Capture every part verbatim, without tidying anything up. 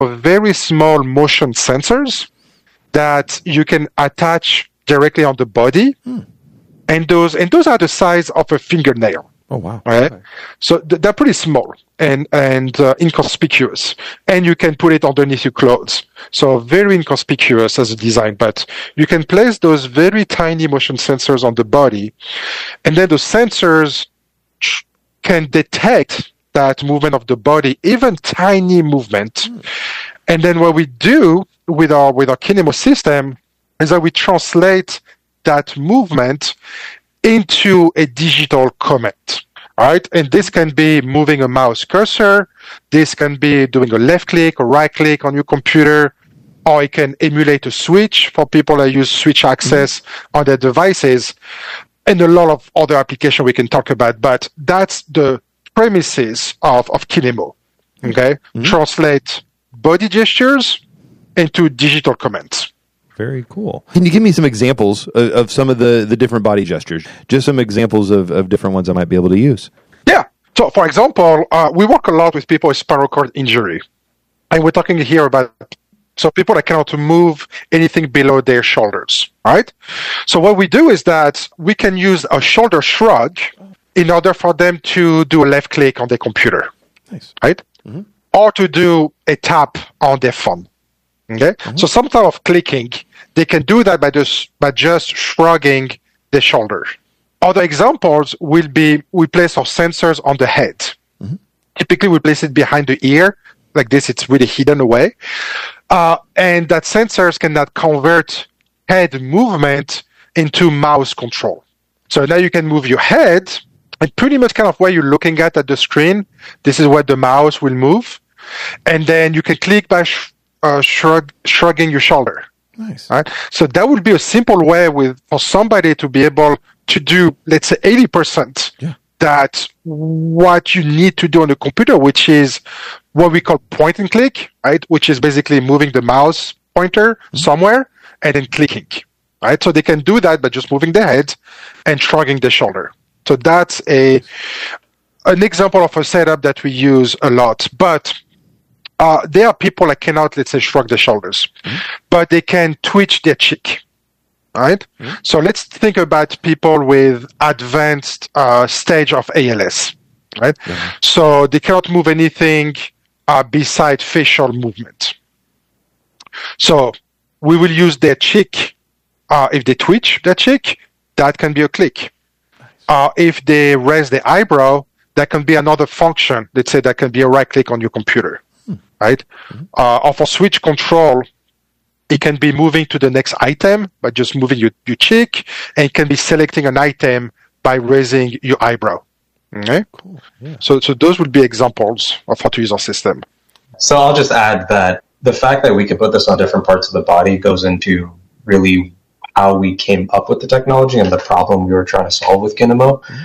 very small motion sensors that you can attach directly on the body. Hmm. And those and those are the size of a fingernail. Oh, wow. Right? Okay. So th- they're pretty small and, and uh, inconspicuous. And you can put it underneath your clothes. So very inconspicuous as a design, but you can place those very tiny motion sensors on the body. And then the sensors tr- can detect that movement of the body, even tiny movement. Mm. And then what we do with our, with our Kinemo system is that we translate that movement into a digital command, right? And this can be moving a mouse cursor. This can be doing a left click or right click on your computer, or it can emulate a switch for people that use switch access mm-hmm. on their devices, and a lot of other applications we can talk about. But that's the premises of, of Kinemo, okay? Mm-hmm. Translate body gestures into digital commands. Very cool. Can you give me some examples of, of some of the, the different body gestures? Just some examples of, of different ones I might be able to use. Yeah. So, for example, uh, we work a lot with people with spinal cord injury. And we're talking here about so people that cannot move anything below their shoulders, right? So what we do is that we can use a shoulder shrug in order for them to do a left click on their computer, nice. Right? Mm-hmm. Or to do a tap on their phone. Okay, mm-hmm. So some type of clicking, they can do that by just by just shrugging the shoulder. Other examples will be we place our sensors on the head. Mm-hmm. Typically, we place it behind the ear, like this. It's really hidden away, uh, and that sensors cannot convert head movement into mouse control. So now you can move your head, and pretty much kind of where you're looking at at the screen. This is where the mouse will move, and then you can click by. Sh- Uh, shrug, shrugging your shoulder. Nice. Right? So that would be a simple way with for somebody to be able to do, let's say, eighty percent yeah. that what you need to do on the computer, which is what we call point and click, right? Which is basically moving the mouse pointer mm-hmm. somewhere and then clicking, right? So they can do that by just moving the head and shrugging the shoulder. So that's a an example of a setup that we use a lot. But Uh, there are people that cannot, let's say, shrug their shoulders, mm-hmm. but they can twitch their cheek, right? Mm-hmm. So let's think about people with advanced uh, stage of A L S, right? Mm-hmm. So they cannot move anything uh, beside facial movement. So we will use their cheek. Uh, if they twitch their cheek, that can be a click. Nice. Uh, if they raise their eyebrow, that can be another function. Let's say that can be a right click on your computer. Right? Mm-hmm. Uh, or for switch control, it can be moving to the next item by just moving your, your cheek, and it can be selecting an item by raising your eyebrow. Okay? Cool. Yeah. So, so those would be examples of how to use our system. So I'll just add that the fact that we can put this on different parts of the body goes into really how we came up with the technology and the problem we were trying to solve with Kinemo. Mm-hmm.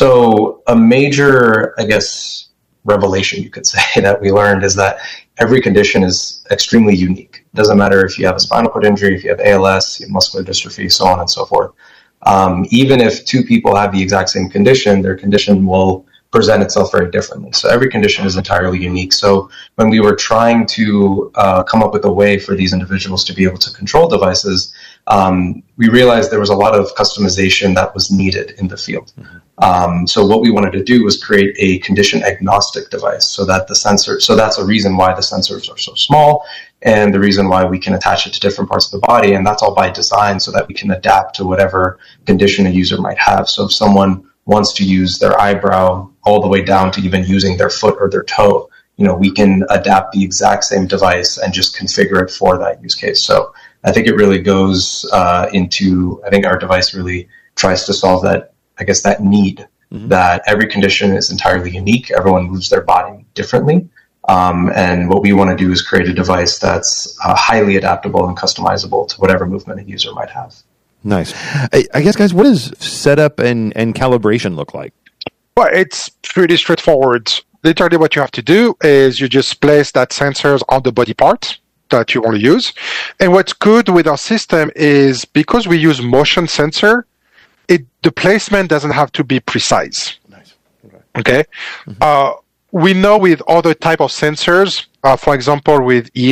So a major, I guess, revelation, you could say, that we learned is that every condition is extremely unique. It doesn't matter if you have a spinal cord injury, if you have A L S, you have muscular dystrophy, so on and so forth. Um, even if two people have the exact same condition, their condition will present itself very differently. So every condition is entirely unique. So when we were trying to uh, come up with a way for these individuals to be able to control devices, um, we realized there was a lot of customization that was needed in the field. Mm-hmm. Um, so what we wanted to do was create a condition agnostic device so that the sensor, so that's a reason why the sensors are so small and the reason why we can attach it to different parts of the body. And that's all by design so that we can adapt to whatever condition a user might have. So if someone wants to use their eyebrow all the way down to even using their foot or their toe, you know, we can adapt the exact same device and just configure it for that use case. So I think it really goes uh, into, I think our device really tries to solve that, I guess, that need, mm-hmm. that every condition is entirely unique. Everyone moves their body differently. Um, and what we want to do is create a device that's uh, highly adaptable and customizable to whatever movement a user might have. Nice. I, I guess, guys, what does setup and, and calibration look like? Well, it's pretty straightforward. Literally what you have to do is you just place that sensors on the body part that you want to use. And what's good with our system is because we use motion sensor, it the placement doesn't have to be precise. Nice. Okay. okay? Mm-hmm. Uh, we know with other type of sensors, uh, for example, with E